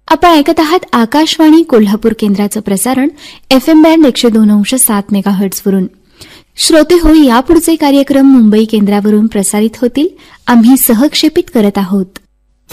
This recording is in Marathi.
आपण ऐकत आहात आकाशवाणी कोल्हापूर केंद्राचं प्रसारण FM बँड 102.7 मेगाहर्ट्झ वरून. श्रोते हो, यापुढचे कार्यक्रम मुंबई केंद्रावरून प्रसारित होतील. आम्ही सहक्षेपित करत आहोत.